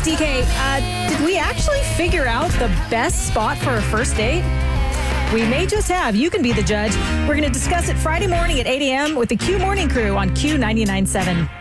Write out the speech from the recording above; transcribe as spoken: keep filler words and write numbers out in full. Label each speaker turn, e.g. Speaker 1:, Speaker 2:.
Speaker 1: D K, uh, did we actually figure out the best spot for a first date? We may just have. You can be the judge. We're going to discuss it Friday morning at eight a.m. with the Q Morning Crew on Q ninety-nine point seven.